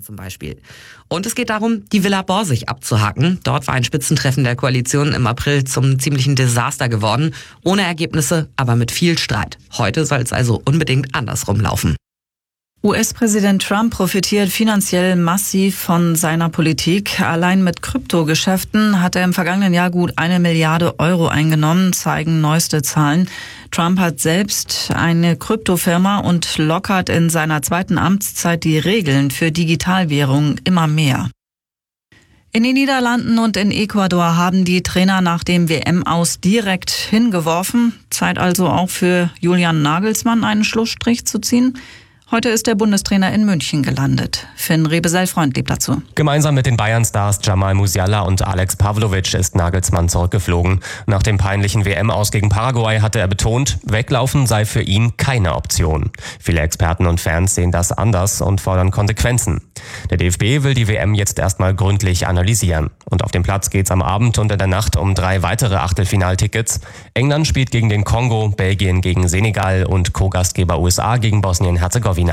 Bayern zum Beispiel. Und es geht darum, die Villa Borsig abzuhacken. Dort war ein Spitzentreffen der Koalition im April zum ziemlichen Desaster geworden. Ohne Ergebnisse, aber mit viel Streit. Heute soll es also unbedingt andersrum laufen. US-Präsident Trump profitiert finanziell massiv von seiner Politik. Allein mit Kryptogeschäften hat er im vergangenen Jahr gut 1 Milliarde Euro eingenommen, zeigen neueste Zahlen. Trump hat selbst eine Kryptofirma und lockert in seiner zweiten Amtszeit die Regeln für Digitalwährungen immer mehr. In den Niederlanden und in Ecuador haben die Trainer nach dem WM-Aus direkt hingeworfen. Zeit also auch für Julian Nagelsmann, einen Schlussstrich zu ziehen. Heute ist der Bundestrainer in München gelandet. Finn Rebesell-Freund lebt dazu. Gemeinsam mit den Bayern-Stars Jamal Musiala und Alex Pavlovic ist Nagelsmann zurückgeflogen. Nach dem peinlichen WM-Aus gegen Paraguay hatte er betont, weglaufen sei für ihn keine Option. Viele Experten und Fans sehen das anders und fordern Konsequenzen. Der DFB will die WM jetzt erstmal gründlich analysieren. Und auf dem Platz geht's am Abend und in der Nacht um 3 weitere Achtelfinaltickets. England spielt gegen den Kongo, Belgien gegen Senegal und Co-Gastgeber USA gegen Bosnien-Herzegowina.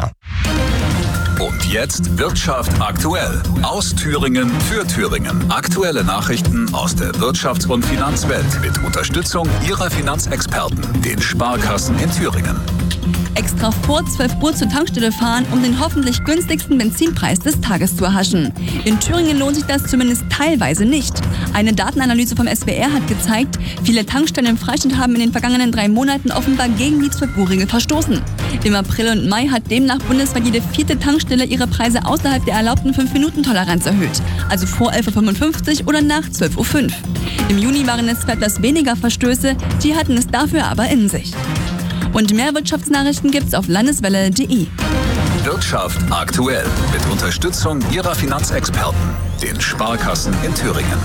Und jetzt Wirtschaft aktuell. Aus Thüringen für Thüringen. Aktuelle Nachrichten aus der Wirtschafts- und Finanzwelt mit Unterstützung Ihrer Finanzexperten, den Sparkassen in Thüringen. Extra vor 12 Uhr zur Tankstelle fahren, um den hoffentlich günstigsten Benzinpreis des Tages zu erhaschen. In Thüringen lohnt sich das zumindest teilweise nicht. Eine Datenanalyse vom SWR hat gezeigt, viele Tankstellen im Freistaat haben in den vergangenen 3 Monaten offenbar gegen die 12-Uhr-Regel verstoßen. Im April und Mai hat demnach bundesweit jede 4. Tankstelle ihre Preise außerhalb der erlaubten 5-Minuten-Toleranz erhöht. Also vor 11.55 Uhr oder nach 12.05 Uhr. Im Juni waren es zwar etwas weniger Verstöße, die hatten es dafür aber in sich. Und mehr Wirtschaftsnachrichten gibt's auf landeswelle.de. Wirtschaft aktuell mit Unterstützung Ihrer Finanzexperten, den Sparkassen in Thüringen.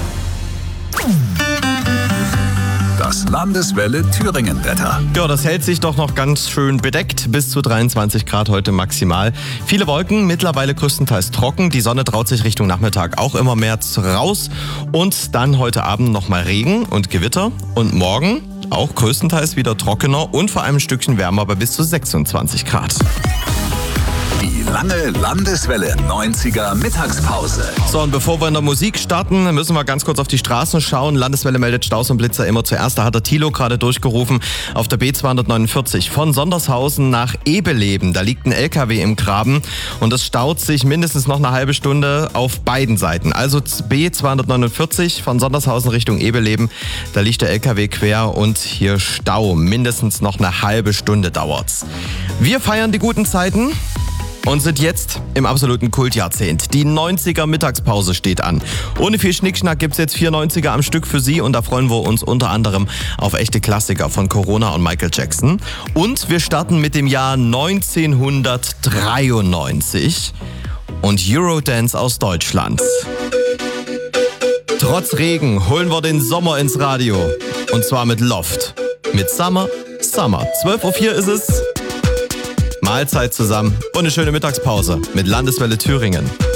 Das Landeswelle Thüringen-Wetter. Ja, das hält sich doch noch ganz schön bedeckt. Bis zu 23 Grad heute maximal. Viele Wolken, mittlerweile größtenteils trocken. Die Sonne traut sich Richtung Nachmittag auch immer mehr raus. Und dann heute Abend nochmal Regen und Gewitter. Und morgen auch größtenteils wieder trockener und vor allem ein Stückchen wärmer bei bis zu 26 Grad. Die lange Landeswelle 90er Mittagspause. So, und bevor wir in der Musik starten, müssen wir ganz kurz auf die Straßen schauen. Landeswelle meldet Staus und Blitzer immer zuerst. Da hat der Thilo gerade durchgerufen auf der B249 von Sondershausen nach Ebeleben. Da liegt ein LKW im Graben und es staut sich mindestens noch eine halbe Stunde auf beiden Seiten. Also B249 von Sondershausen Richtung Ebeleben. Da liegt der LKW quer und hier Stau. Mindestens noch eine halbe Stunde dauert's. Wir feiern die guten Zeiten und sind jetzt im absoluten Kultjahrzehnt. Die 90er Mittagspause steht an. Ohne viel Schnickschnack gibt's jetzt 4 90er am Stück für Sie und da freuen wir uns unter anderem auf echte Klassiker von Corona und Michael Jackson. Und wir starten mit dem Jahr 1993 und Eurodance aus Deutschland. Trotz Regen holen wir den Sommer ins Radio und zwar mit Loft. Mit Summer. 12.04 Uhr ist es. Mahlzeit zusammen und eine schöne Mittagspause mit Landeswelle Thüringen.